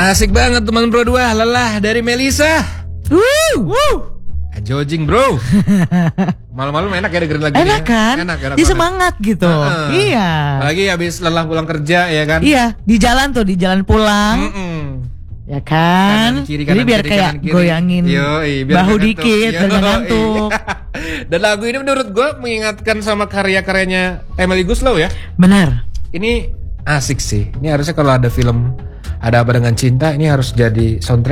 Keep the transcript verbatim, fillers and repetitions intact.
Asik banget teman bro dua, lelah dari Melisa. Woo, woo. Jojing bro. Malam-malam enak ya dengerin lagu ini. Enak kan? Enak, enak Dia semangat gitu. uh-uh. Iya. Lagi habis lelah pulang kerja ya kan? Iya, di jalan tuh, di jalan pulang. Mm-mm. Ya kan? Kanan, kiri, Jadi kanan, biar kiri, kayak kanan, kiri. goyangin Yoi, biar bahu gak ngantuk. dikit, biar gak Yoi. ngantuk. Dan lagu ini menurut gue mengingatkan sama karya-karyanya Emily Guslow ya. Benar. Ini asik sih. Ini harusnya kalau ada film Ada Apa Dengan Cinta, ini harus jadi soundtrack.